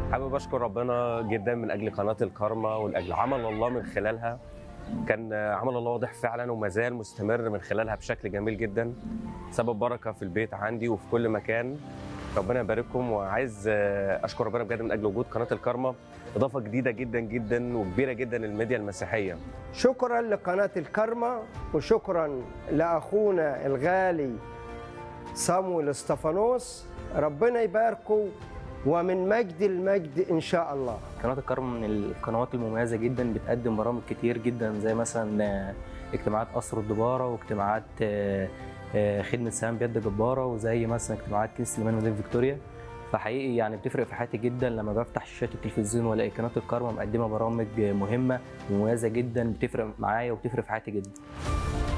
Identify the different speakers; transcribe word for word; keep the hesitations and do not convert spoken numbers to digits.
Speaker 1: حابب اشكر ربنا جدا من اجل قناه الكارما ولاجل عمل الله من خلالها. كان عمل الله واضح فعلا وما زال مستمر من خلالها بشكل جميل جدا، سبب بركه في البيت عندي وفي كل مكان. ربنا يبارككم، وعايز اشكر ربنا بجد من اجل وجود قناه الكارما، اضافه جديده جدا جدا وكبيره جدا للميديا المسيحيه.
Speaker 2: شكرا لقناه الكارما، وشكرا لاخونا الغالي صامويل استفانوس. ربنا يباركه ومن مجد المجد ان شاء الله.
Speaker 3: قناه الكارما من القنوات المميزه جدا، بتقدم برامج كتير جدا زي مثلا اجتماعات قصر الدباره، واجتماعات خدمه سهام بيد جباره، وزي مثلا اجتماعات كنيسه سليمان مدينه فيكتوريا. فحقيقي يعني بتفرق في حياتي جدا لما بفتح شاشات التلفزيون والاقي قناه الكارما مقدمه برامج مهمه ومميزه جدا، بتفرق معايا وبتفرق في حياتي جدا.